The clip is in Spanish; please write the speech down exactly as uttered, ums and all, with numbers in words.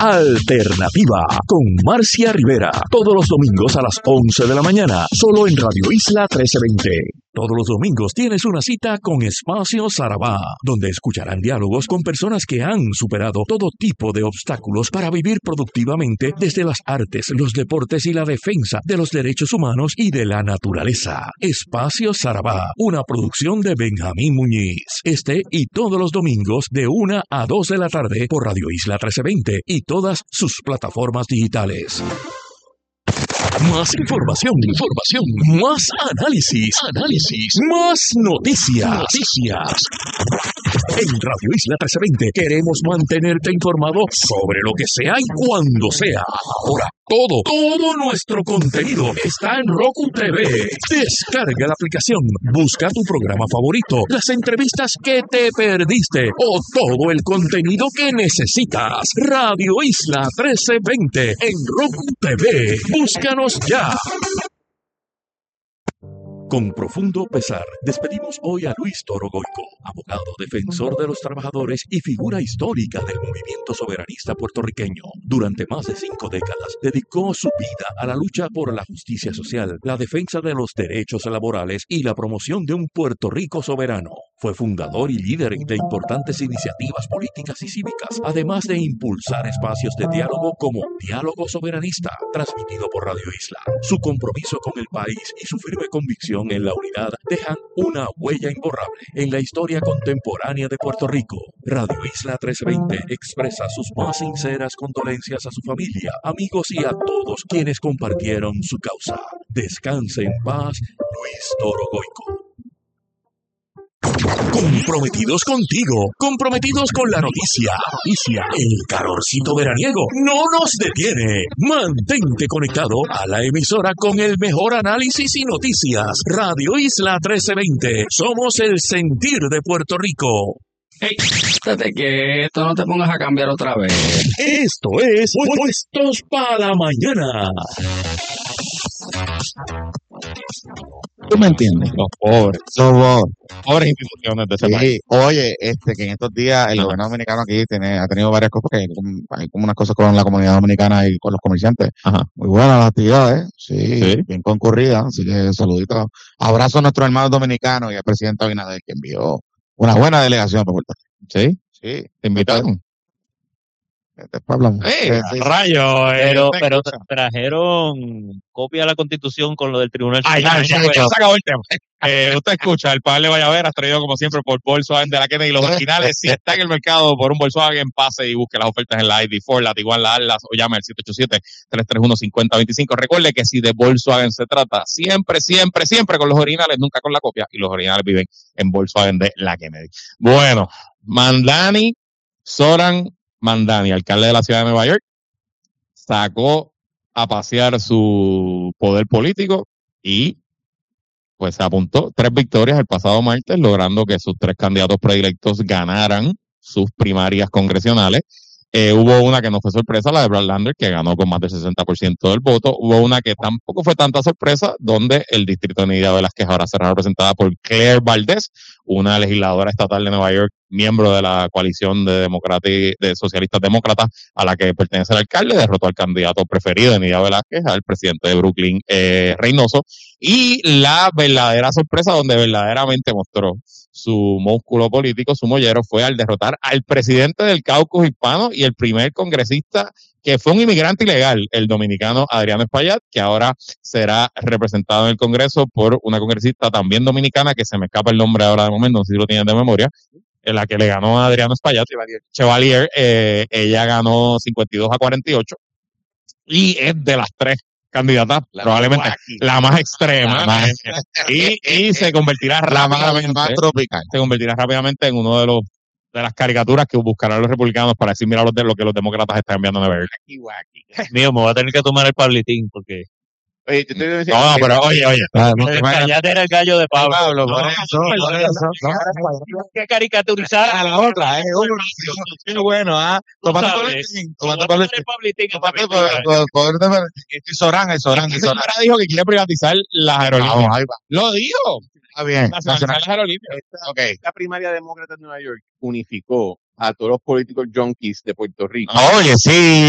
Alternativa con Marcia Rivera. Todos los domingos a las once de la mañana, solo en Radio Isla trece veinte. Todos los domingos tienes una cita con Espacio Sarabá, donde escucharán diálogos con personas que han superado todo tipo de obstáculos para vivir productivamente desde las artes, los deportes y la defensa de los derechos humanos y de la naturaleza. Espacio Sarabá, una producción de Benjamín Muñiz. Este y todos los domingos de una a dos de la tarde por Radio Isla trece veinte y todas sus plataformas digitales. Más información, información, más análisis, análisis, más noticias, noticias. En Radio Isla trece veinte queremos mantenerte informado sobre lo que sea y cuando sea. Ahora, todo, todo nuestro contenido está en Roku T V. Descarga la aplicación, busca tu programa favorito, las entrevistas que te perdiste o todo el contenido que necesitas. Radio Isla trece veinte en Roku T V. Búscanos ya. Con profundo pesar, despedimos hoy a Luis Toro Goico, abogado, defensor de los trabajadores y figura histórica del movimiento soberanista puertorriqueño. Durante más de cinco décadas, dedicó su vida a la lucha por la justicia social, la defensa de los derechos laborales y la promoción de un Puerto Rico soberano. Fue fundador y líder de importantes iniciativas políticas y cívicas, además de impulsar espacios de diálogo como Diálogo Soberanista, transmitido por Radio Isla. Su compromiso con el país y su firme convicción en la unidad dejan una huella imborrable en la historia contemporánea de Puerto Rico. Radio Isla trece veinte expresa sus más sinceras condolencias a su familia, amigos y a todos quienes compartieron su causa. Descanse en paz, Luis Toro Goico. Comprometidos contigo, comprometidos con la noticia, noticia, el calorcito veraniego no nos detiene. Mantente conectado a la emisora con el mejor análisis y noticias. Radio Isla trece veinte, somos el sentir de Puerto Rico. Hey, estate quieto, no te pongas a cambiar otra vez. Esto es Puestos para la Mañana. ¿Tú me entiendes? Los pobres. Los pobres instituciones de ese sí, país. Oye, este, que en estos días el Ajá. gobierno dominicano aquí tiene, ha tenido varias cosas, porque hay como, hay como unas cosas con la comunidad dominicana y con los comerciantes. Ajá. Muy buenas las actividades, sí, Sí. bien concurridas, así que saluditos. Abrazo a nuestros hermanos dominicanos y al presidente Abinader, que envió una buena delegación para Puerto Rico. ¿Sí? Sí. ¿Te invitaron? Después hablamos. ¡Eh, Sí, sí. rayo! Pero, pero tra- trajeron copia de la Constitución con lo del Tribunal Ay, ya, Supremo. ya, ya, se acabó el tema. Eh, usted escucha, el panel de Vallaveras traído como siempre por Volkswagen de la Kennedy. Los originales, si está en el mercado por un Volkswagen, pase y busque las ofertas en la I D Ford, la Tiguan, la Atlas o llame al siete ocho siete, tres tres uno, cinco cero dos cinco. Recuerde que si de Volkswagen se trata, siempre, siempre, siempre con los originales, nunca con la copia. Y los originales viven en Volkswagen de la Kennedy. Bueno, Mandani, Zoran Mandani, alcalde de la ciudad de Nueva York, sacó a pasear su poder político y pues se apuntó tres victorias el pasado martes, logrando que sus tres candidatos predilectos ganaran sus primarias congresionales. Eh, hubo una que no fue sorpresa, la de Brad Lander, que ganó con más del sesenta por ciento del voto. Hubo una que tampoco fue tanta sorpresa, donde el distrito de Nidia Velázquez ahora será representada por Claire Valdez, una legisladora estatal de Nueva York, miembro de la coalición de, democrati- de socialistas demócratas a la que pertenece el alcalde. Derrotó al candidato preferido de Nidia Velázquez, al presidente de Brooklyn, eh, Reynoso. Y la verdadera sorpresa, donde verdaderamente mostró su músculo político, su mollero, fue al derrotar al presidente del caucus hispano y el primer congresista que fue un inmigrante ilegal, el dominicano Adriano Espaillat, que ahora será representado en el Congreso por una congresista también dominicana, que se me escapa el nombre ahora de momento, no sé si lo tienen de memoria, en la que le ganó a Adriano Espaillat, Chevalier, Chevalier eh, ella ganó cincuenta y dos a cuarenta y ocho y es de las tres candidatas, La probablemente más wacky. la más extrema, La más- y, y se convertirá La más, rápidamente, más tropical. se convertirá rápidamente en uno de los de las caricaturas que buscarán los republicanos para decir, mira lo, de lo que los demócratas están enviando a Nueva York. Mío, me voy a tener que tomar el Pablitín porque Oye, te estoy diciendo No, no, que- pero oye, oye, Ah, no, el bueno, Espaillat era el gallo de Pablo. Pablo, por No, eso, por eso. No, que caricaturizar a la otra, eh. Uno, qué bueno, ah. Tomate sabes. Pablitín, Voy a tomate tomar Pablitín. el Pablitín. Tomate Pablitín. Y Során, el Során, el el Során. ahora dijo que quiere privatizar las aerolíneas. Vamos, ahí va. Lo dijo. Está bien. Nacionalizar Nacional. las aerolíneas. Ok. la primaria demócrata de Nueva York unificó a todos los políticos junkies de Puerto Rico. Oye, sí.